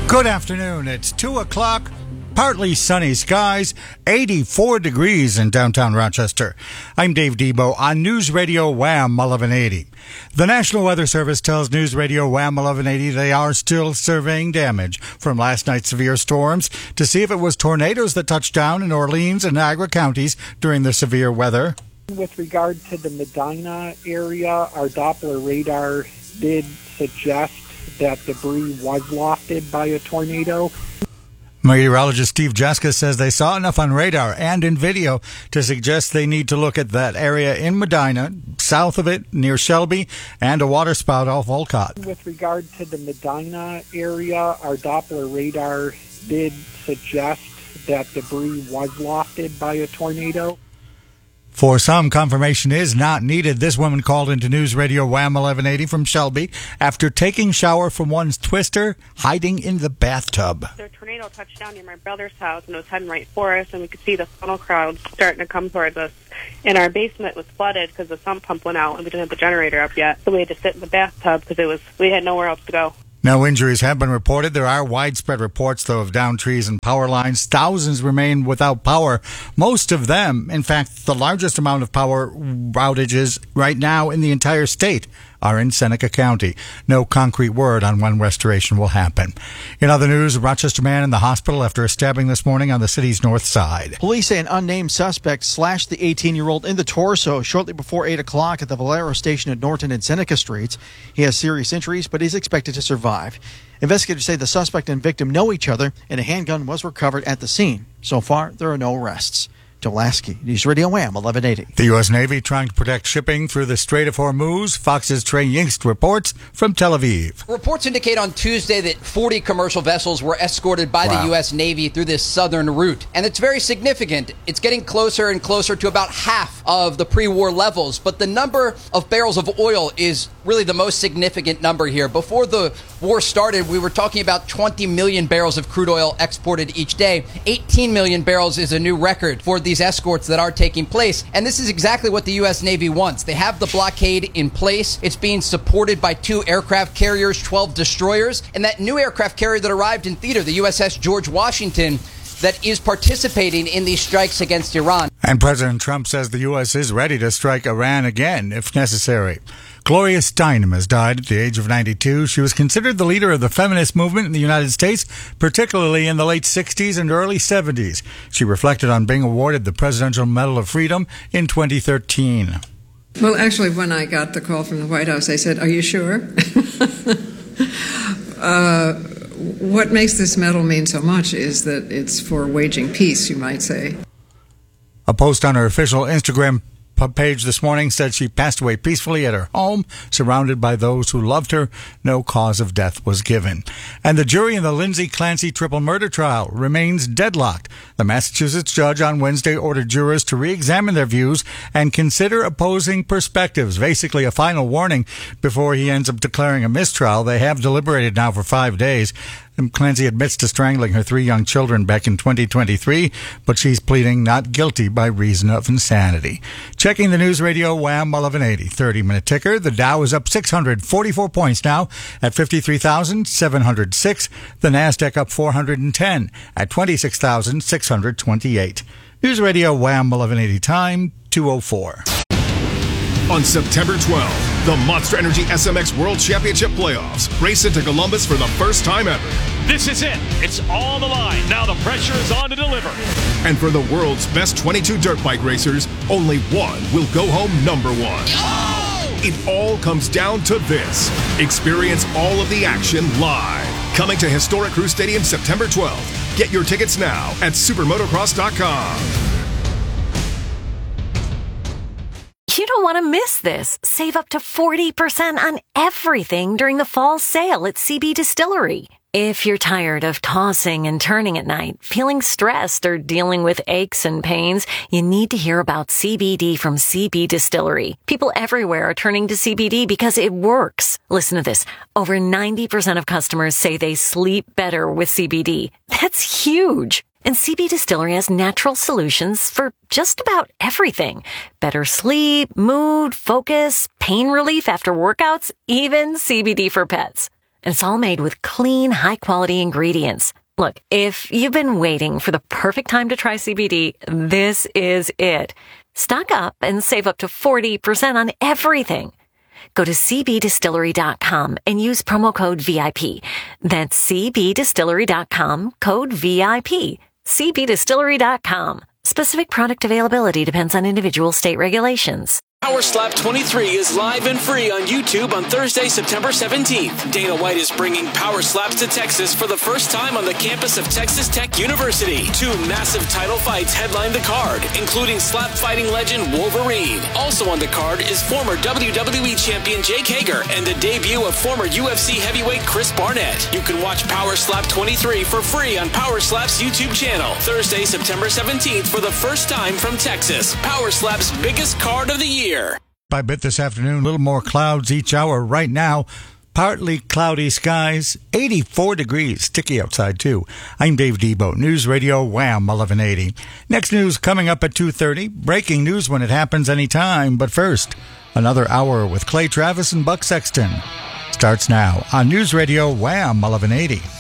Good afternoon. It's 2 o'clock. Partly sunny skies, 84 degrees in downtown Rochester. I'm Dave Debo on News Radio Wham 1180. The National Weather Service tells News Radio Wham 1180 they are still surveying damage from last night's severe storms to see if it was tornadoes that touched down in Orleans and Niagara counties during the severe weather. With regard to the Medina area, our Doppler radar did suggest that debris was lofted by a tornado. Meteorologist Steve Jaska says they saw enough on radar and in video to suggest they need to look at that area in Medina, south of it, near Shelby, and a waterspout off Olcott. With regard to the Medina area, our Doppler radar did suggest that debris was lofted by a tornado. For some, confirmation is not needed. This woman called into News Radio Wham 1180 from Shelby after taking shower from one's twister, hiding in the bathtub. The tornado touched down near my brother's house and it was heading right for us, and we could see the funnel clouds starting to come towards us. And our basement was flooded because the sump pump went out and we didn't have the generator up yet. So we had to sit in the bathtub because we had nowhere else to go. No injuries have been reported. There are widespread reports, though, of downed trees and power lines. Thousands remain without power. Most of them, in fact, the largest amount of power outages right now in the entire state are in Seneca County. No concrete word on when restoration will happen. In other news, a Rochester man in the hospital after a stabbing this morning on the city's north side. Police say an unnamed suspect slashed the 18-year-old in the torso shortly before 8 o'clock at the Valero station at Norton and Seneca Streets. He has serious injuries, but is expected to survive. Investigators say the suspect and victim know each other, and a handgun was recovered at the scene. So far, there are no arrests. Lasky, News Radio Wham 1180. The U.S. Navy trying to protect shipping through the Strait of Hormuz. Fox's Trey Yingst reports from Tel Aviv. Reports indicate on Tuesday that 40 commercial vessels were escorted by the U.S. Navy through this southern route. And it's very significant. It's getting closer and closer to about half of the pre-war levels. But the number of barrels of oil is really the most significant number here. Before the war started, we were talking about 20 million barrels of crude oil exported each day. 18 million barrels is a new record for these escorts that are taking place. And this is exactly what the U.S. Navy wants. They have the blockade in place. It's being supported by 2 aircraft carriers, 12 destroyers, and that new aircraft carrier that arrived in theater, the USS George Washington, that is participating in these strikes against Iran. And President Trump says the U.S. is ready to strike Iran again if necessary. Gloria Steinem has died at the age of 92. She was considered the leader of the feminist movement in the United States, particularly in the late 60s and early 70s. She reflected on being awarded the Presidential Medal of Freedom in 2013. Well, actually, when I got the call from the White House, I said, "Are you sure?" What makes this medal mean so much is that it's for waging peace, you might say. A post on her official Instagram page this morning said she passed away peacefully at her home, surrounded by those who loved her. No cause of death was given. And the jury in the Lindsay Clancy triple murder trial remains deadlocked. The Massachusetts judge on Wednesday ordered jurors to re-examine their views and consider opposing perspectives, basically a final warning before he ends up declaring a mistrial. They have deliberated now for 5 days. Clancy admits to strangling her 3 young children back in 2023, but she's pleading not guilty by reason of insanity. Checking the News Radio Wham 1180 30-minute ticker. The Dow is up 644 points now at 53,706. The Nasdaq up 410 at 26,628. News Radio Wham 1180 time 2:04. On September 12th, the Monster Energy SMX World Championship Playoffs race into Columbus for the first time ever. This is it. It's on the line. Now the pressure is on to deliver. And for the world's best 22 dirt bike racers, only one will go home number 1. Oh! It all comes down to this. Experience all of the action live. Coming to Historic Crew Stadium September 12th. Get your tickets now at supermotocross.com. You don't want to miss this. Save up to 40% on everything during the fall sale at CB Distillery. If you're tired of tossing and turning at night, feeling stressed, or dealing with aches and pains, you need to hear about CBD from CB Distillery. People everywhere are turning to CBD because it works. Listen to this. Over 90% of customers say they sleep better with CBD. That's huge. And CB Distillery has natural solutions for just about everything. Better sleep, mood, focus, pain relief after workouts, even CBD for pets. and it's all made with clean, high-quality ingredients. Look, if you've been waiting for the perfect time to try CBD, this is it. Stock up and save up to 40% on everything. Go to cbdistillery.com and use promo code VIP. That's cbdistillery.com, code VIP. cbdistillery.com. Specific product availability depends on individual state regulations. Power Slap 23 is live and free on YouTube on Thursday, September 17th. Dana White is bringing Power Slaps to Texas for the first time on the campus of Texas Tech University. 2 massive title fights headline the card, including slap fighting legend Wolverine. Also on the card is former WWE champion Jake Hager and the debut of former UFC heavyweight Chris Barnett. You can watch Power Slap 23 for free on Power Slap's YouTube channel. Thursday, September 17th for the first time from Texas. Power Slap's biggest card of the year. By bit this afternoon, a little more clouds each hour. Right now, partly cloudy skies, 84 degrees, sticky outside too. I'm Dave Debo, News Radio Wham 1180. Next news coming up at 2:30. Breaking news when it happens anytime. But first, another hour with Clay Travis and Buck Sexton starts now on News Radio Wham 1180.